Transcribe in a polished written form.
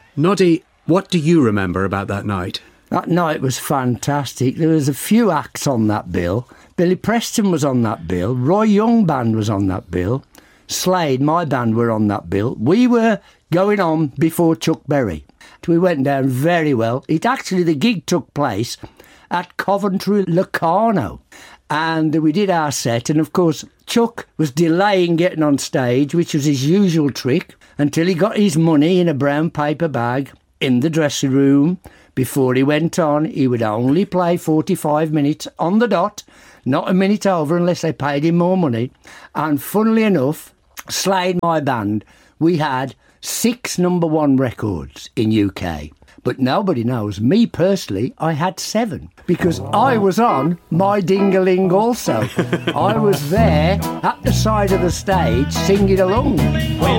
Noddy, what do you remember about that night? That night was fantastic. There was a few acts on that bill. Billy Preston was on that bill. Roy Young Band was on that bill. Slade, my band, were on that bill. We were going on before Chuck Berry. We went down very well. The gig took place at Coventry Locarno. And we did our set. And, of course, Chuck was delaying getting on stage, which was his usual trick, until he got his money in a brown paper bag in the dressing room. Before he went on, he would only play 45 minutes on the dot, not a minute over unless they paid him more money. And funnily enough, Slade, my band, we had 6 number-1 records in UK. But nobody knows. Me personally, I had 7 because I was on My Ding-a-Ling also. I was there at the side of the stage singing along.